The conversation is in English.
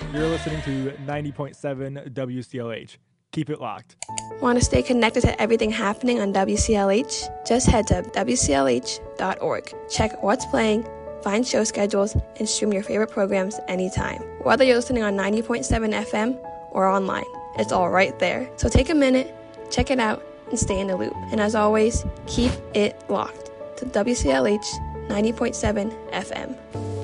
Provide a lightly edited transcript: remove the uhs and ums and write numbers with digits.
You're listening to 90.7 WCLH. Keep it locked. Want to stay connected to everything happening on WCLH? Just head to WCLH.org. Check what's playing, find show schedules, and stream your favorite programs anytime. Whether you're listening on 90.7 FM or online, it's all right there. So take a minute, check it out, and stay in the loop. And as always, keep it locked to WCLH 90.7 FM.